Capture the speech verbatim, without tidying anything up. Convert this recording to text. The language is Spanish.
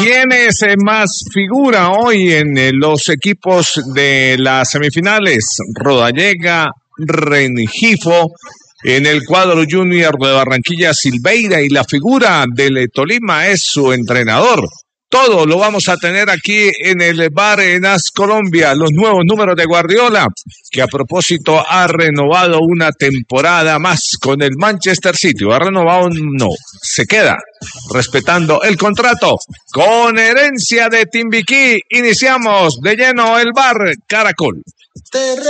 ¿Quién es más figura hoy en eh, los equipos de las semifinales? Rodallega, Rengifo, en el cuadro junior de Barranquilla, Silveira, y la figura del Tolima es su entrenador. Todo lo vamos a tener aquí en el Bar en As Colombia, los nuevos números de Guardiola, que a propósito ha renovado una temporada más con el Manchester City. ¿Ha renovado? No, se queda respetando el contrato con herencia de Timbiquí. Iniciamos de lleno el Bar Caracol.